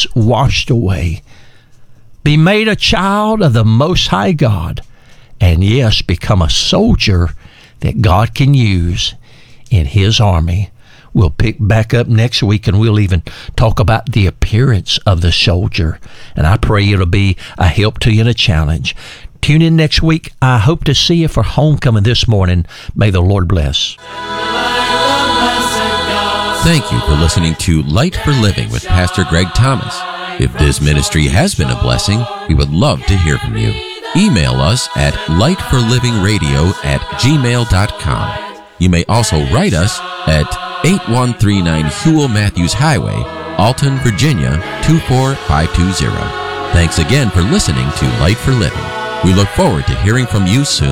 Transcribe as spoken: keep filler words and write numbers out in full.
sins washed away. Be made a child of the Most High God. And yes, become a soldier that God can use in His army. We'll pick back up next week, and we'll even talk about the appearance of the soldier. And I pray it'll be a help to you and a challenge. Tune in next week. I hope to see you for homecoming this morning. May the Lord bless. Thank you for listening to Light for Living with Pastor Greg Thomas. If this ministry has been a blessing, we would love to hear from you. Email us at light for living radio at gmail dot com. You may also write us at eight one three nine Huell Matthews Highway, Alton, Virginia two four five two zero. Thanks again for listening to Light for Living. We look forward to hearing from you soon.